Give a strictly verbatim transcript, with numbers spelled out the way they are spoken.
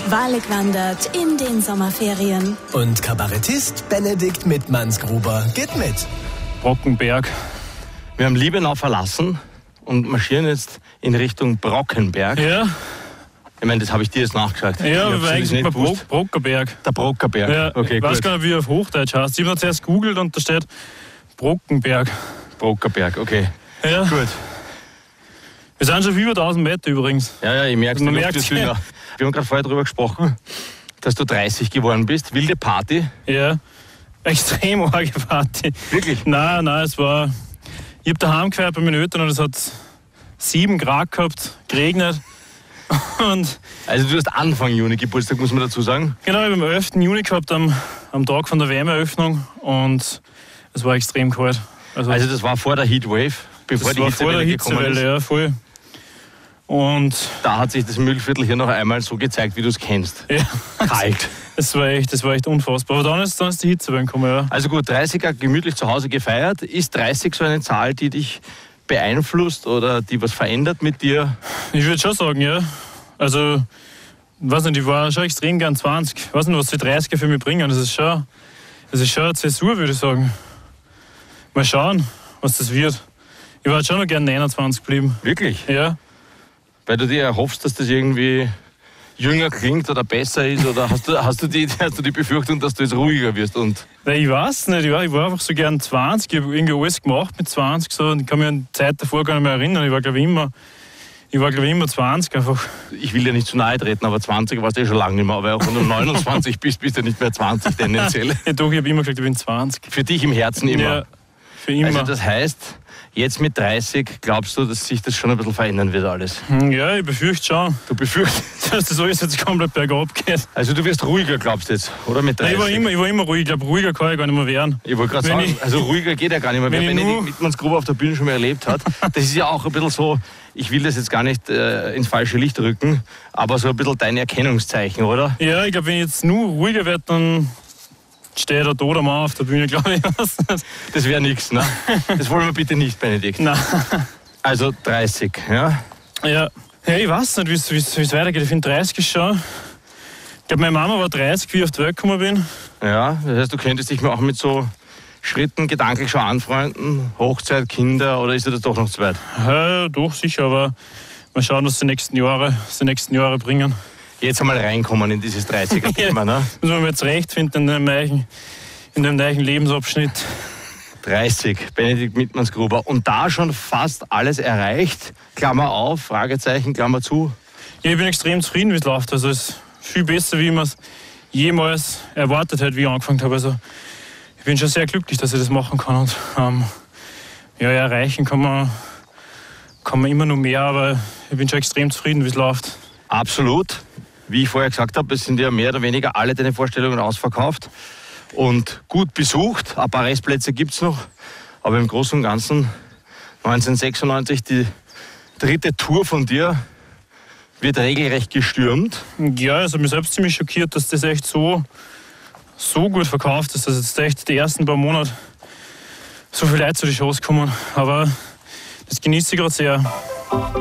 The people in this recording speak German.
wahrlich wandert in den Sommerferien. Und Kabarettist Benedikt Mittmannsgruber geht mit. Brockenberg. Wir haben Liebenau verlassen und marschieren jetzt in Richtung Brockenberg. Ja. Ich meine, das habe ich dir jetzt nachgeschaut. Ja, ich war eigentlich mal Bro Brockenberg. Der Brockenberg. Ja, okay, ich weiß gut. gar nicht, wie er auf Hochdeutsch heißt. Ich habe zuerst gegoogelt und da steht Brockenberg. Brockenberg, okay. Ja. Gut. Wir sind schon auf über tausend Meter übrigens. Ja, ja, ich merke es. Man merkt es. Wir haben gerade vorher darüber gesprochen, dass du dreißig geworden bist. Wilde Party. Ja. Extrem arge Party. Wirklich? Nein, nein, es war... Ich habe daheim gehört bei meinen Eltern und es hat sieben Grad gehabt, geregnet. Und also du hast Anfang Juni Geburtstag, muss man dazu sagen. Genau, ich habe am elften Juni gehabt, am, am Tag von der Wärmeeröffnung. Und es war extrem kalt. Also, Also das war vor der Heatwave, bevor das die war vor der Hitzewelle gekommen ist. Hitzewelle, ja, voll. Und Da hat sich das Müllviertel hier noch einmal so gezeigt, wie du es kennst. ja, Kalt. das war echt, das war echt unfassbar. Aber dann ist, dann ist die Hitzewelle gekommen, ja. Also gut, dreißiger gemütlich zu Hause gefeiert. Ist dreißig so eine Zahl, die dich beeinflusst oder die was verändert mit dir? Ich würde schon sagen, ja. Also, ich weiß nicht, ich war schon extrem gern zwanzig. Ich weiß nicht, was die dreißiger für mich bringen. Das ist schon, das ist schon eine Zäsur, würde ich sagen. Mal schauen, was das wird. Ich war schon noch gern neunundzwanzig geblieben. Wirklich? Ja. Weil du dir erhoffst, dass das irgendwie jünger klingt oder besser ist? Oder hast du, hast du, die, hast du die Befürchtung, dass du jetzt ruhiger wirst? Und Weil ich weiß nicht, ich war, ich war einfach so gern zwanzig. Ich habe irgendwie alles gemacht mit zwanzig. So. Und ich kann mich an die Zeit davor gar nicht mehr erinnern. Ich war, glaube ich, immer, ich war, glaube ich, immer zwanzig einfach. ich will dir nicht zu nahe treten, aber zwanzig warst du eh schon lange nicht mehr. Aber auch wenn du neunundzwanzig bist, bist du nicht mehr zwanzig tendenziell. Ja, doch, ich habe immer gesagt, ich bin zwanzig. Für dich im Herzen immer. Ja, für immer. Also das heißt, jetzt mit dreißig glaubst du, dass sich das schon ein bisschen verändern wird alles? Ja, ich befürchte schon, Du befürchtest. dass das alles jetzt komplett bergab geht. Also du wirst ruhiger, glaubst du jetzt, oder mit Nein, dreißig? ich, war immer, ich war immer ruhig. Ich glaube, ruhiger kann ich gar nicht mehr werden. Ich wollte gerade Wenn sagen, ich- also ruhiger geht ja gar nicht mehr. Wer wenn ich Benedikt nur- Mittmannsgruber auf der Bühne schon mal erlebt hat, das ist ja auch ein bisschen so, ich will das jetzt gar nicht äh, ins falsche Licht rücken, aber so ein bisschen dein Erkennungszeichen, oder? Ja, ich glaube, wenn ich jetzt nur ruhiger werde, dann steht der toter Mann auf der Bühne, glaube ich. Das wäre nichts, ne? Das wollen wir bitte nicht, Benedikt. Nein. Also dreißig, ja? Ja. Ja, ich weiß nicht, wie es weitergeht. Ich finde dreißig ist schon... Ich glaube, meine Mama war dreißig, wie ich auf die Welt gekommen bin. Ja, das heißt, du könntest dich mal auch mit so Schritten gedanklich schon anfreunden, Hochzeit, Kinder, oder ist dir das doch noch zu weit? Ja, doch, sicher, aber mal schauen, was die nächsten Jahre, was die nächsten Jahre bringen. Jetzt einmal reinkommen in dieses dreißiger-Thema, ne? Müssen wir mir jetzt recht finden in dem neuen, in dem neuen Lebensabschnitt. dreißig, Benedikt Mittmannsgruber. Und da schon fast alles erreicht. Klammer auf, Fragezeichen, Klammer zu. Ja, ich bin extrem zufrieden, wie es läuft. Also es ist viel besser, wie man es jemals erwartet hätte, wie ich angefangen habe. Also ich bin schon sehr glücklich, dass ich das machen kann. Und ähm, ja, erreichen kann man, kann man immer noch mehr, aber ich bin schon extrem zufrieden, wie es läuft. Absolut. Wie ich vorher gesagt habe, es sind ja mehr oder weniger alle deine Vorstellungen ausverkauft und gut besucht. Ein paar Restplätze gibt es noch, aber im Großen und Ganzen neunzehnhundertsechsundneunzig, die dritte Tour von dir, wird regelrecht gestürmt. Ja, also mich selbst ziemlich schockiert, dass das echt so, so gut verkauft ist, dass jetzt echt die ersten paar Monate so viele Leute zu den Shows kommen. Aber das genieße ich gerade sehr.